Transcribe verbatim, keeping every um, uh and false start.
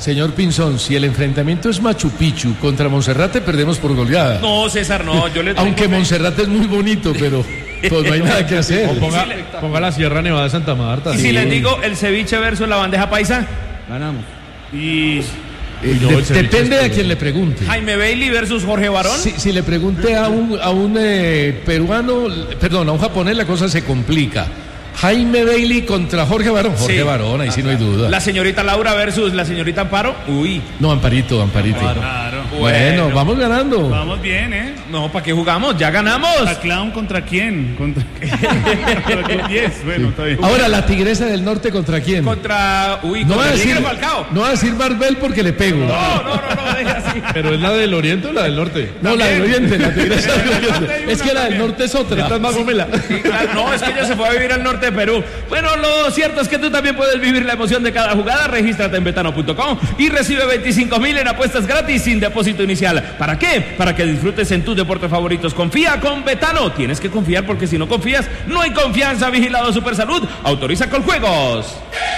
señor Pinzón, si el enfrentamiento es Machu Picchu contra Monserrate, perdemos por goleada. No, César, no, yo le Aunque Monserrate es muy bonito, pero pues no hay nada que hacer. O ponga, ponga la Sierra Nevada de Santa Marta. Y sí. si les digo el ceviche versus la bandeja paisa, ganamos. Y Eh, no, de- el ceviche depende es de a todo. quien le pregunte. Jaime Bailey versus Jorge Barón. Si, si le pregunte a un, a un eh, peruano, perdón, a un japonés, la cosa se complica. Jaime Bailey contra Jorge Barón. Jorge Sí. Barón, ahí sí no hay duda. La señorita Laura versus la señorita Amparo. Uy. No, Amparito, Amparito. Claro. Bueno, vamos ganando. Vamos bien, ¿eh? No, ¿para qué jugamos? Ya ganamos. ¿A Clown contra quién? ¿Contra quién? diez. Bueno, está bien. Ahora, la Tigresa del Norte contra quién. Contra. Uy, No va contra a el decir, Tigre Falcao. no va a decir Marvel porque le pego. No, no, no, no, deje así. ¿Pero es la del Oriente o la del Norte? No, la del Oriente, la Tigresa del Hay Oriente. una Es que la del también. Norte es otra. Esta es más gomela. Sí, claro, no, es que ella se fue a vivir al norte de Perú. Bueno, lo cierto es que tú también puedes vivir la emoción de cada jugada. Regístrate en betano punto com y recibe veinticinco mil en apuestas gratis sin depósito inicial. ¿Para qué? Para que disfrutes en tus deportes favoritos. Confía con Betano. Tienes que confiar porque si no confías, no hay confianza. Vigilado Supersalud. Autoriza con juegos.